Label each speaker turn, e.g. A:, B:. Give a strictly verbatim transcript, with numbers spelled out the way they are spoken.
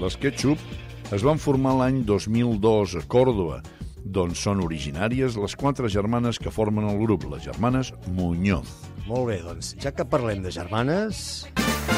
A: Les Ketchup es van formar l'any dos mil dos a Còrdova, d'on són originàries les quatre germanes que formen el grup, les germanes Muñoz.
B: Molt bé, doncs, ja que parlem de germanes...